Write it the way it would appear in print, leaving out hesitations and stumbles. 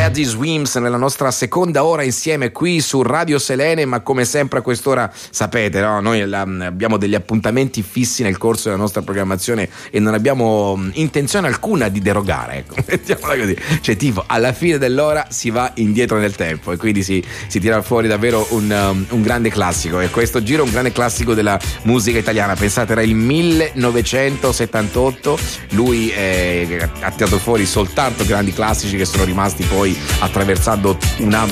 Teddy Swims nella nostra seconda ora insieme qui su Radio Selene, ma come sempre a quest'ora sapete, no? Noi abbiamo degli appuntamenti fissi nel corso della nostra programmazione e non abbiamo intenzione alcuna di derogare, ecco, mettiamola così, cioè tipo alla fine dell'ora si va indietro nel tempo e quindi si tira fuori davvero un grande classico, e questo giro è un grande classico della musica italiana. Pensate, era il 1978, lui ha tirato fuori soltanto grandi classici che sono rimasti poi attraversando una